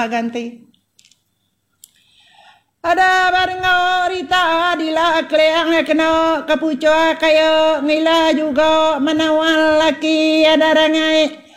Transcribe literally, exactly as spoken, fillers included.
Abah ganti. Ada barengo rita dila kleang kena kapucua kaya ngila juga menawal laki ada rangai